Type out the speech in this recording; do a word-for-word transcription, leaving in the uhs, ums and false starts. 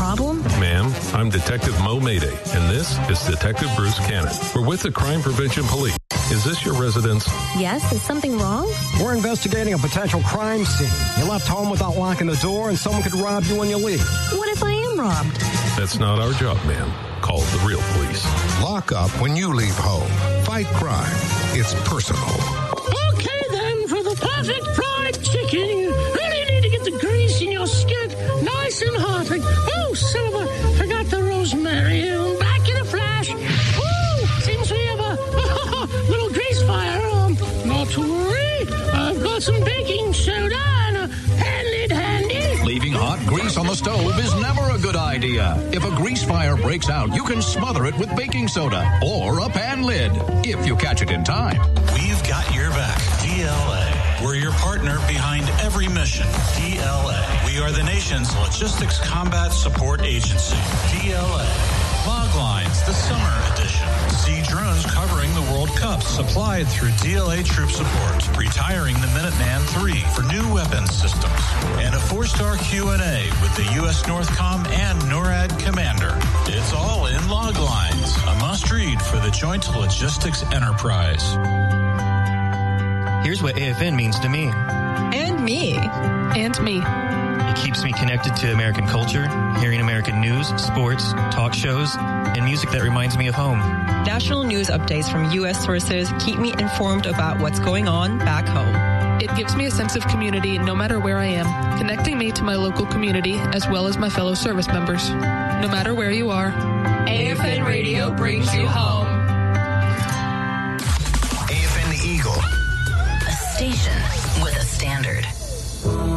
problem? Ma'am, I'm Detective Mo Mayday, and this is Detective Bruce Cannon. We're with the Crime Prevention Police. Is this your residence? Yes, is something wrong? We're investigating a potential crime scene. You left home without locking the door, and someone could rob you when you leave. What if I am robbed? That's not our job, ma'am. Call the real police. Lock up when you leave home. Fight crime. It's personal. Okay, then, for the perfect fried chicken, you really need to get the grease in your skillet nice and hot. Like, oh, son of a, forgot the rosemary. I'm back in a flash. Woo! Seems we have a little grease fire. Um, not to worry. I've got some baking soda and a hand lid handy. Leaving hot grease on the stove is never a good idea. If a grease fire breaks out, you can smother it with baking soda or a pan lid, if you catch it in time. We've got your back. D L A. We're your partner behind every mission. D L A. We are the nation's Logistics Combat Support Agency. D L A. Loglines, the summer edition. See drones covering the World Cup, supplied through D L A Troop Support. Retiring the Minuteman three for new weapons systems. And a four-star Q and A with the U S Northcom and NORAD Commander. It's all in Loglines, a must-read for the Joint Logistics Enterprise. Here's what A F N means to me. And me. And me. It keeps me connected to American culture, hearing American news, sports, talk shows, and music that reminds me of home. National news updates from U S sources keep me informed about what's going on back home. It gives me a sense of community no matter where I am, connecting me to my local community as well as my fellow service members. No matter where you are, A F N Radio brings you home. A F N The Eagle. A station with a standard.